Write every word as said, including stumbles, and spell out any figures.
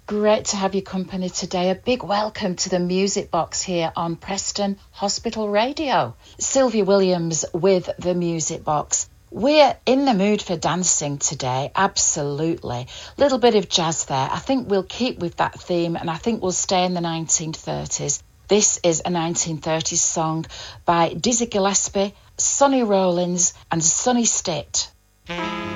Great to have your company today. A big welcome to the Music Box here on Preston Hospital Radio. Sylvia Williams with the Music Box. We're in the mood for dancing today, absolutely. Little bit of jazz there. I think we'll keep with that theme and I think we'll stay in the nineteen thirties. This is a nineteen thirties song by Dizzy Gillespie, Sonny Rollins and Sonny Stitt.